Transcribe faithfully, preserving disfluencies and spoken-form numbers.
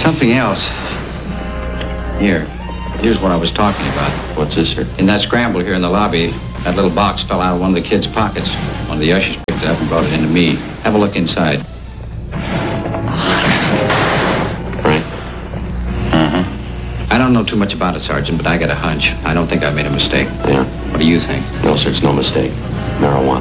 Something else. Here. Here's what I was talking about. What's this, sir? In that scramble here in the lobby, that little box fell out of one of the kids' pockets. One of the ushers picked it up and brought it into me. Have a look inside. Right. Uh-huh. I don't know too much about it, Sergeant, but I got a hunch. I don't think I made a mistake. Yeah? What do you think? No, sir, it's no mistake. Marijuana.